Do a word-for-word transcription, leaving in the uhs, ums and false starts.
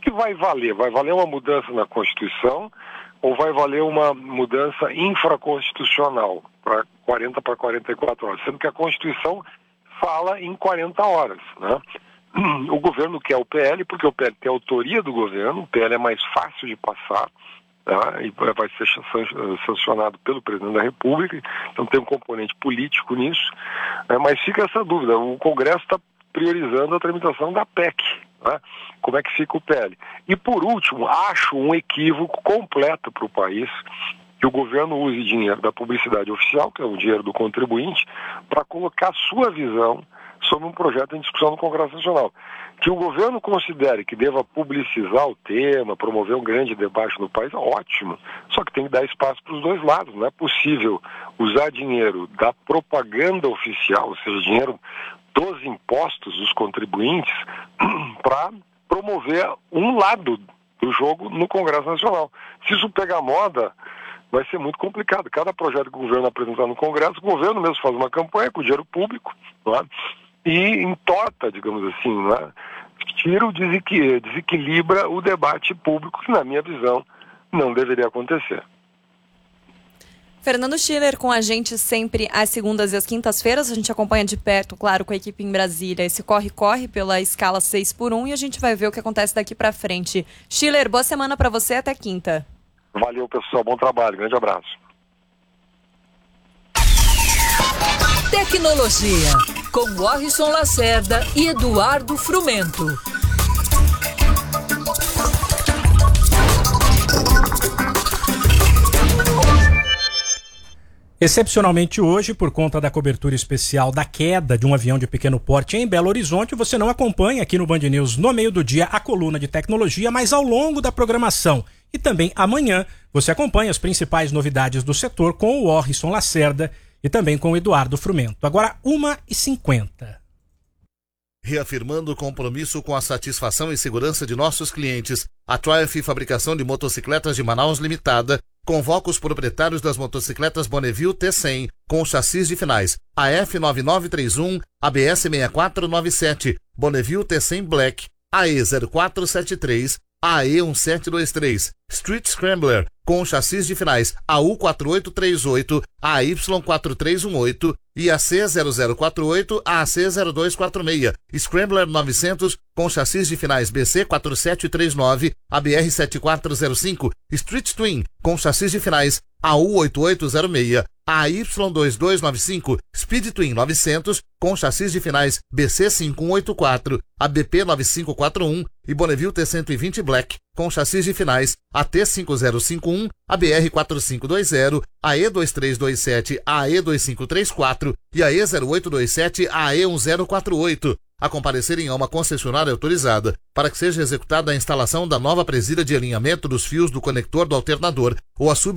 que vai valer? Vai valer uma mudança na Constituição ou vai valer uma mudança infraconstitucional para quarenta para quarenta e quatro horas? Sendo que a Constituição fala em quarenta horas, né? O governo quer o P L porque o P L tem a autoria do governo, o P L é mais fácil de passar, tá? E vai ser sancionado pelo presidente da República, então tem um componente político nisso, né? Mas fica essa dúvida, o Congresso está priorizando a tramitação da P E C, né? Como é que fica o P L? E por último, acho um equívoco completo para o país que o governo use dinheiro da publicidade oficial, que é o dinheiro do contribuinte, para colocar sua visão sobre um projeto em discussão no Congresso Nacional. Que o governo considere que deva publicizar o tema, promover um grande debate no país, ótimo. Só que tem que dar espaço para os dois lados. Não é possível usar dinheiro da propaganda oficial, ou seja, dinheiro dos impostos dos contribuintes, para promover um lado do jogo no Congresso Nacional. Se isso pegar moda, vai ser muito complicado. Cada projeto que o governo apresentar no Congresso, o governo mesmo faz uma campanha com dinheiro público, não é? E entorta, digamos assim, não é? Tira o desequilibra, desequilibra o debate público, que na minha visão não deveria acontecer. Fernando Schiller com a gente sempre às segundas e às quintas-feiras. A gente acompanha de perto, claro, com a equipe em Brasília, esse corre-corre pela escala seis por um e a gente vai ver o que acontece daqui para frente. Schiller, boa semana para você, até quinta. Valeu, pessoal, bom trabalho, grande abraço. Tecnologia, com Warrison Lacerda e Eduardo Frumento. Excepcionalmente hoje, por conta da cobertura especial da queda de um avião de pequeno porte em Belo Horizonte, você não acompanha aqui no Band News no meio do dia a coluna de tecnologia, mas ao longo da programação. E também amanhã você acompanha as principais novidades do setor com o Warrison Lacerda e também com o Eduardo Frumento. Agora, uma e cinquenta. Reafirmando o compromisso com a satisfação e segurança de nossos clientes, a Triumph Fabricação de Motocicletas de Manaus Limitada convoca os proprietários das motocicletas Bonneville T cem com chassis de finais A F nove nove três um, A B S seis quatro nove sete, Bonneville T cem Black, A E zero quatro sete três, A E um sete dois três, Street Scrambler com chassis de finais A U quatro oito três oito, A Y quatro três um oito e A C zero zero quatro oito, A C zero dois quatro seis, Scrambler novecentos com chassis de finais B C quatro sete três nove, A B R sete quatro zero cinco, Street Twin com chassis de finais A U oito oito zero seis, A Y dois dois nove cinco, Speed Twin novecentos com chassis de finais B C cinco um oito quatro, A B P nove cinco quatro um e Bonneville T cento e vinte Black com chassis de finais A T cinco zero cinco um, A B R quatro cinco dois zero, A E dois três dois sete, A E dois cinco três quatro e A E zero oito dois sete, A E um zero quatro oito. A comparecerem a uma concessionária autorizada para que seja executada a instalação da nova presilha de alinhamento dos fios do conector do alternador ou a sub